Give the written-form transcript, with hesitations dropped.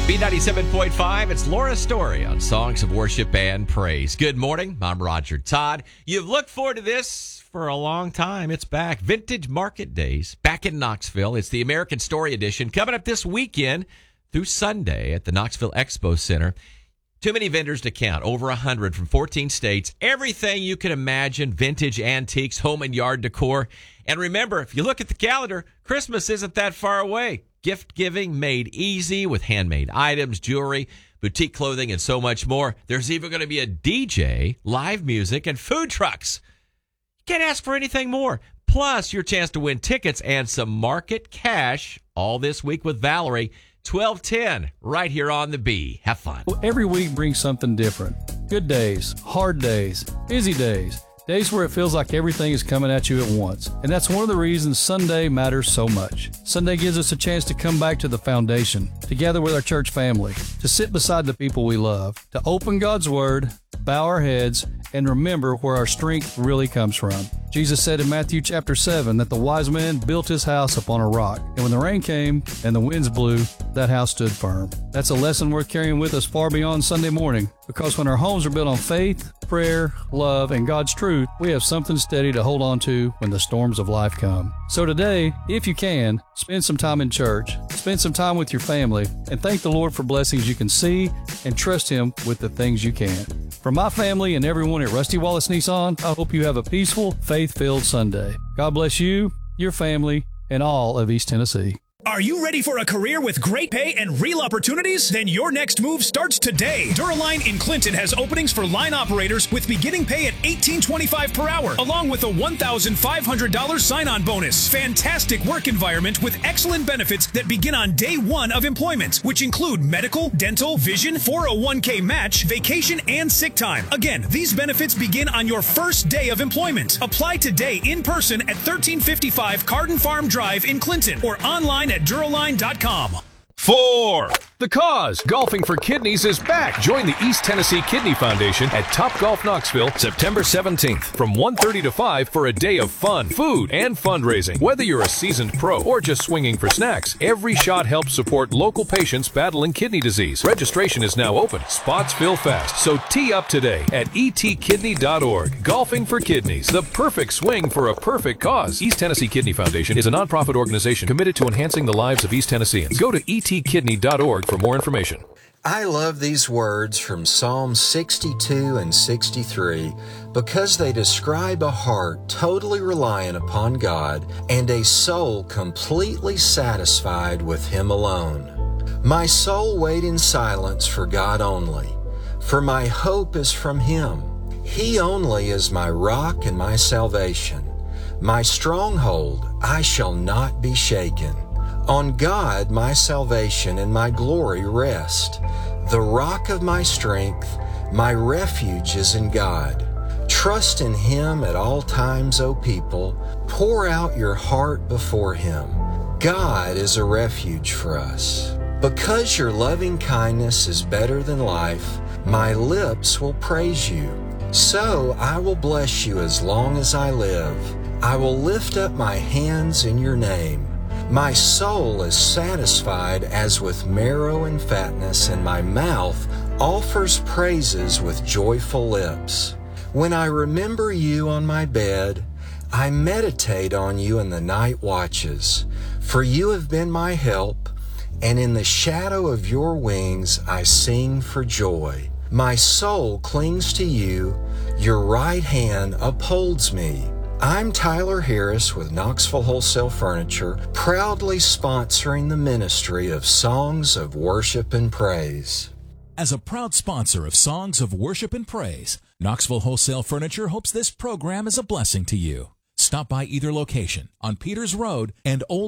B97.5, it's Laura Story on Songs of Worship and Praise. Good morning, I'm Roger Todd. You've looked forward to this for a long time. It's back. Vintage Market Days, back in Knoxville. It's the American Story Edition, coming up this weekend through Sunday at the Knoxville Expo Center. Too many vendors to count, over 100 from 14 states. Everything you can imagine, vintage antiques, home and yard decor. And remember, if you look at the calendar, Christmas isn't that far away. Gift giving made easy with handmade items, jewelry, boutique clothing, and so much more. There's even going to be a DJ, live music, and food trucks. You can't ask for anything more. Plus, your chance to win tickets and some market cash all this week with Valerie. 12:10, right here on the B. Have fun. Well, every week brings something different. Good days, hard days, busy days. Days where it feels like everything is coming at you at once. And that's one of the reasons Sunday matters so much. Sunday gives us a chance to come back to the foundation, together with our church family, to sit beside the people we love, to open God's Word, bow our heads, and remember where our strength really comes from. Jesus said in Matthew chapter 7 that the wise man built his house upon a rock. And when the rain came and the winds blew, that house stood firm. That's a lesson worth carrying with us far beyond Sunday morning, because when our homes are built on faith, prayer, love, and God's truth, we have something steady to hold on to when the storms of life come. So today, if you can, spend some time in church, spend some time with your family, and thank the Lord for blessings you can see and trust Him with the things you can't. From my family and everyone at Rusty Wallace Nissan, I hope you have a peaceful, faith-filled Sunday. God bless you, your family, and all of East Tennessee. Are you ready for a career with great pay and real opportunities? Then your next move starts today. Duraline in Clinton has openings for line operators with beginning pay at $18.25 per hour, along with a $1,500 sign-on bonus. Fantastic work environment with excellent benefits that begin on day one of employment, which include medical, dental, vision, 401k match, vacation, and sick time. Again, these benefits begin on your first day of employment. Apply today in person at 1355 Carden Farm Drive in Clinton or online at Duraline.com. 4. The Cause, Golfing for Kidneys is back. Join the East Tennessee Kidney Foundation at Topgolf Knoxville, September 17th from 1:30 to 5 for a day of fun, food, and fundraising. Whether you're a seasoned pro or just swinging for snacks, every shot helps support local patients battling kidney disease. Registration is now open. Spots fill fast, so tee up today at etkidney.org. Golfing for Kidneys, the perfect swing for a perfect cause. East Tennessee Kidney Foundation is a nonprofit organization committed to enhancing the lives of East Tennesseans. Go to etkidney.org for more information. I love these words from Psalm 62 and 63 because they describe a heart totally reliant upon God and a soul completely satisfied with Him alone. My soul wait in silence for God only, for my hope is from Him. He only is my rock and my salvation. My stronghold, I shall not be shaken. On God my salvation and my glory rest. The rock of my strength, my refuge is in God. Trust in Him at all times, O people. Pour out your heart before Him. God is a refuge for us. Because your loving kindness is better than life, my lips will praise you. So I will bless you as long as I live. I will lift up my hands in your name. My soul is satisfied as with marrow and fatness, and my mouth offers praises with joyful lips. When I remember you on my bed, I meditate on you in the night watches. For you have been my help, and in the shadow of your wings I sing for joy. My soul clings to you, your right hand upholds me. I'm Tyler Harris with Knoxville Wholesale Furniture, proudly sponsoring the ministry of Songs of Worship and Praise. As a proud sponsor of Songs of Worship and Praise, Knoxville Wholesale Furniture hopes this program is a blessing to you. Stop by either location on Peters Road and Old